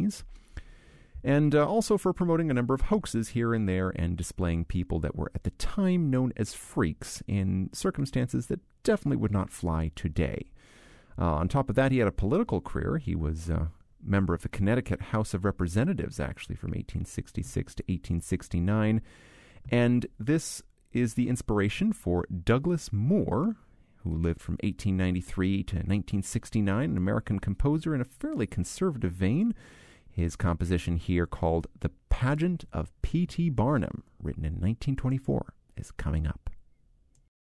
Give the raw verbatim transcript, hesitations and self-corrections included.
twenties. And uh, also for promoting a number of hoaxes here and there and displaying people that were at the time known as freaks in circumstances that definitely would not fly today. Uh, on top of that, he had a political career. He was a member of the Connecticut House of Representatives, actually, from eighteen sixty-six to eighteen sixty-nine. And this is the inspiration for Douglas Moore, who lived from eighteen ninety-three to nineteen sixty-nine, an American composer in a fairly conservative vein. His composition here, called The Pageant of P T Barnum, written in nineteen twenty-four, is coming up.